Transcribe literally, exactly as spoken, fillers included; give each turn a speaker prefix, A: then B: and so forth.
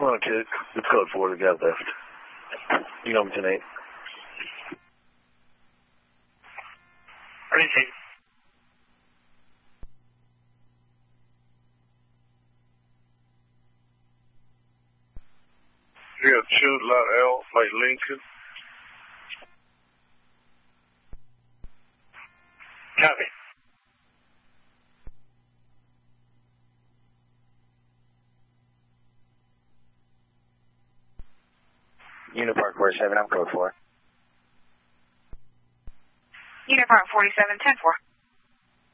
A: Come on, kid. It's code four. The guy left. You know me tonight.
B: Ready, Chief.
C: Yeah, two, lot L, like Lincoln.
B: Copy.
D: Unipark forty-seven, I'm code four.
E: Unipark forty-seven, ten four.